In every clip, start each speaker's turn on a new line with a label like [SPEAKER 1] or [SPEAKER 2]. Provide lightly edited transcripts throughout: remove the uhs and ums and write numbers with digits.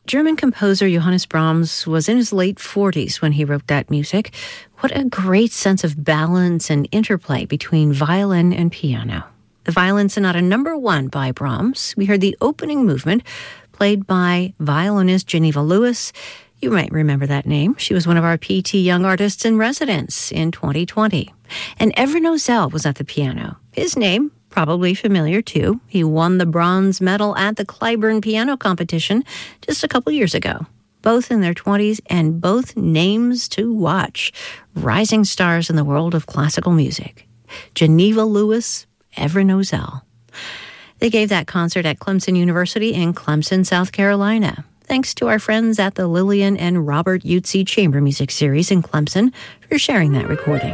[SPEAKER 1] German composer Johannes Brahms was in his late 40s when he wrote that music. What a great sense of balance and interplay between violin and piano. The Violin Sonata No. 1 by Brahms. We heard the opening movement played by violinist Geneva Lewis. You might remember that name. She was one of our PT Young Artists in Residence in 2020. And Evren Ozel was at the piano. His name, probably familiar too. He won the bronze medal at the Clyburn Piano Competition just a couple years ago. Both in their 20s and both names to watch. Rising stars in the world of classical music. Geneva Lewis, Evren Ozel. They gave that concert at Clemson University in Clemson, South Carolina. Thanks to our friends at the Lillian and Robert Utsi Chamber Music Series in Clemson for sharing that recording.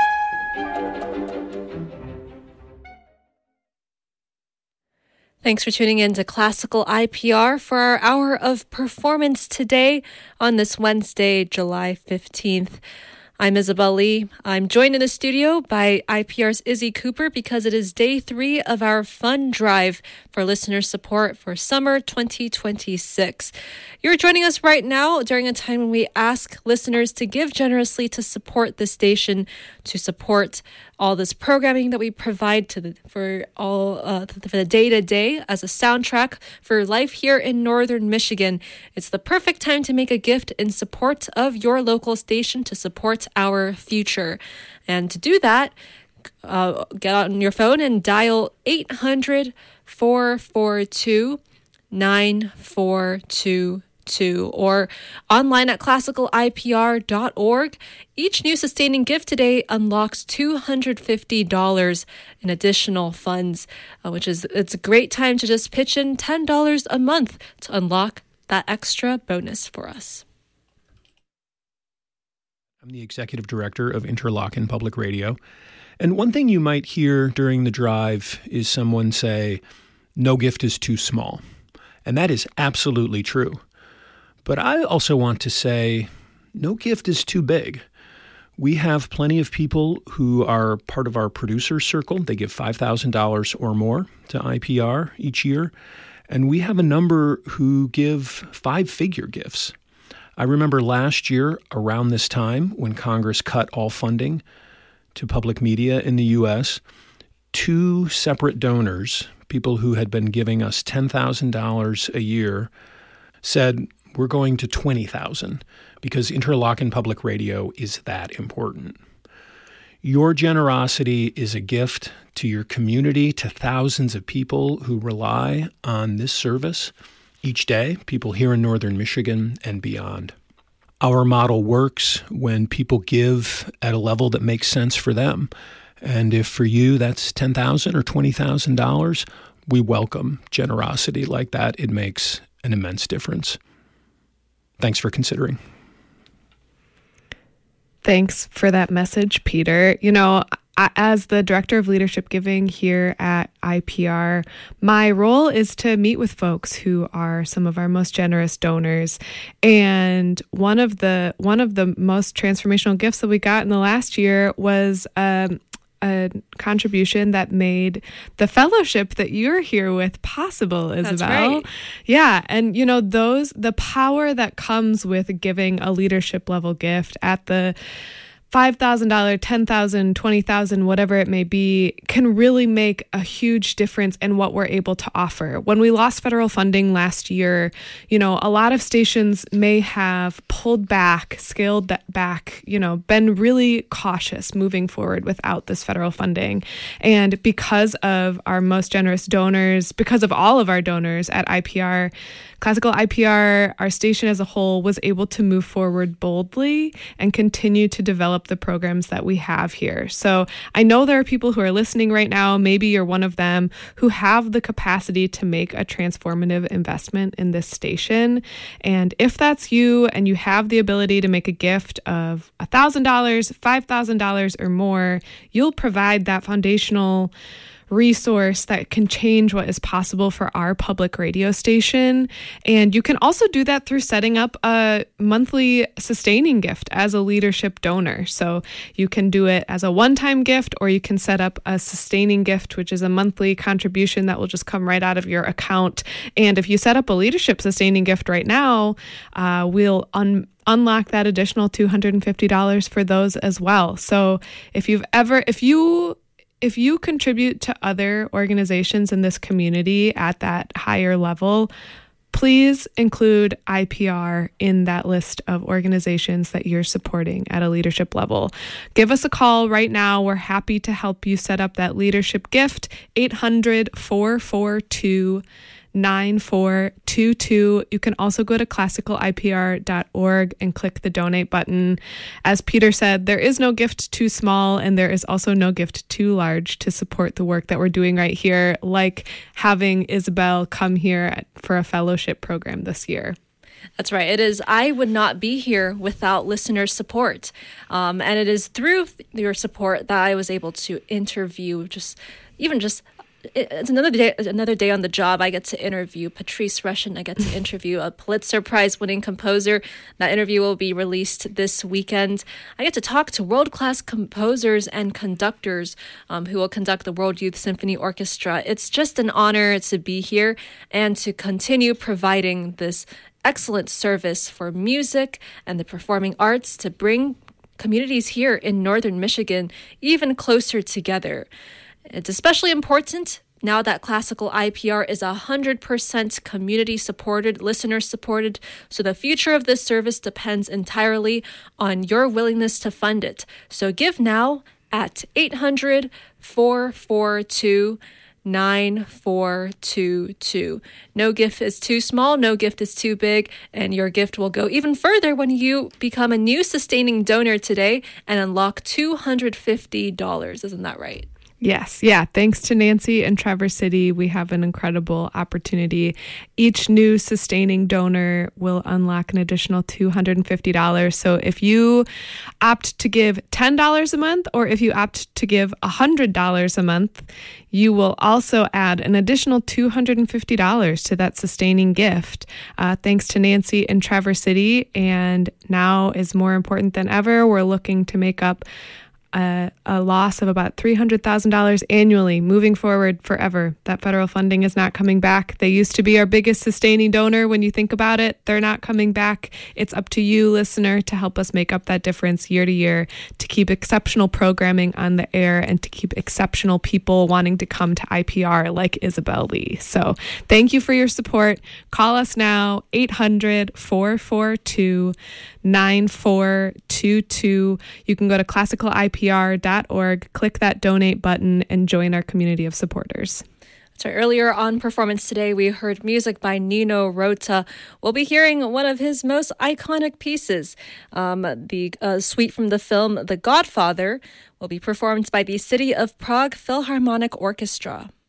[SPEAKER 2] Thanks for tuning in to Classical IPR for our hour of performance today on this Wednesday, July 15th. I'm Isabel Lee. I'm joined in the studio by IPR's Izzy Cooper because it is day 3 of our fund drive for listener support for summer 2026. You're joining us right now during a time when we ask listeners to give generously to support the station, to support all this programming that we provide for the day-to-day as a soundtrack for life here in Northern Michigan. It's the perfect time to make a gift in support of your local station to support our future. And to do that, get on your phone and dial 800-442-9422. Or online at classicalipr.org. Each new sustaining gift today unlocks $250 in additional funds, it's a great time to just pitch in $10 a month to unlock that extra bonus for us.
[SPEAKER 3] I'm the executive director of Interlochen Public Radio. And one thing you might hear during the drive is someone say, no gift is too small. And that is absolutely true. But I also want to say, no gift is too big. We have plenty of people who are part of our producer circle. They give $5,000 or more to IPR each year. And we have a number who give 5-figure gifts. I remember last year around this time when Congress cut all funding to public media in the U.S., 2 separate donors, people who had been giving us $10,000 a year, said, we're going to $20,000 because Interlochen Public Radio is that important. Your generosity is a gift to your community, to thousands of people who rely on this service each day, people here in Northern Michigan and beyond. Our model works when people give at a level that makes sense for them. And if for you that's $10,000 or $20,000, we welcome generosity like that. It makes an immense difference. Thanks for considering.
[SPEAKER 4] Thanks for that message, Peter. As the Director of Leadership Giving here at IPR, my role is to meet with folks who are some of our most generous donors. And one of the most transformational gifts that we got in the last year was a contribution that made the fellowship that you're here with possible, Isabel.
[SPEAKER 2] That's right.
[SPEAKER 4] Yeah. And, the power that comes with giving a leadership level gift at the $5,000, $10,000, $20,000, whatever it may be, can really make a huge difference in what we're able to offer. When we lost federal funding last year, a lot of stations may have pulled back, scaled back, been really cautious moving forward without this federal funding. And because of our most generous donors, because of all of our donors at IPR, Classical IPR, our station as a whole, was able to move forward boldly and continue to develop the programs that we have here. So I know there are people who are listening right now, maybe you're one of them, who have the capacity to make a transformative investment in this station. And if that's you and you have the ability to make a gift of $1,000, $5,000 or more, you'll provide that foundational resource that can change what is possible for our public radio station. And you can also do that through setting up a monthly sustaining gift as a leadership donor. So you can do it as a one-time gift, or you can set up a sustaining gift, which is a monthly contribution that will just come right out of your account. And if you set up a leadership sustaining gift right now, we'll unlock that additional $250 for those as well. So if you contribute to other organizations in this community at that higher level, please include IPR in that list of organizations that you're supporting at a leadership level. Give us a call right now. We're happy to help you set up that leadership gift. 800-442-9422. You can also go to classicalipr.org and click the donate button. As Peter said, there is no gift too small, and there is also no gift too large to support the work that we're doing right here, like having Isabel come here for a fellowship program this year.
[SPEAKER 2] That's right. It is. I would not be here without listener support. And it is through your support that I was able to interview it's another day on the job. I get to interview Patrice Rushen. I get to interview a Pulitzer Prize winning composer. That interview will be released this weekend. I get to talk to world-class composers and conductors who will conduct the World Youth Symphony Orchestra. It's just an honor to be here and to continue providing this excellent service for music and the performing arts to bring communities here in northern Michigan even closer together. It's especially important now that Classical IPR is 100% community-supported, listener-supported, so the future of this service depends entirely on your willingness to fund it. So give now at 800-442-9422. No gift is too small, no gift is too big, and your gift will go even further when you become a new sustaining donor today and unlock $250. Isn't that right?
[SPEAKER 4] Yes. Yeah. Thanks to Nancy and Traverse City, we have an incredible opportunity. Each new sustaining donor will unlock an additional $250. So if you opt to give $10 a month, or if you opt to give $100 a month, you will also add an additional $250 to that sustaining gift. Thanks to Nancy and Traverse City. And now is more important than ever. We're looking to make up a loss of about $300,000 annually moving forward forever. That federal funding is not coming back. They used to be our biggest sustaining donor. When you think about it, they're not coming back. It's up to you, listener, to help us make up that difference year to year, to keep exceptional programming on the air, and to keep exceptional people wanting to come to IPR like Isabel Lee. So thank you for your support. Call us now, 800-442-9422. You can go to classicalipr.org, click that donate button, and join our community of supporters.
[SPEAKER 2] So earlier on Performance Today, we heard music by Nino Rota. We'll be hearing one of his most iconic pieces. The suite from the film The Godfather will be performed by the City of Prague Philharmonic Orchestra.